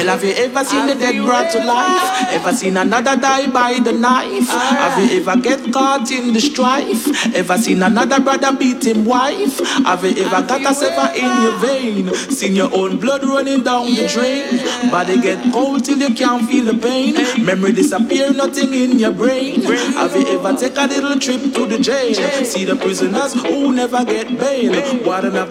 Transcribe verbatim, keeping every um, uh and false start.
Have you ever seen the dead brought to life? Ever seen another die by the knife? Have you ever get caught in the strife? Ever seen another brother beat him wife? Have you ever got a sever in your vein? Seen your own blood running down the drain? Body get cold till you can't feel the pain. Memory disappear, nothing in your brain. Have you ever take a little trip to the jail? See the prisoners who never get bail. Warden of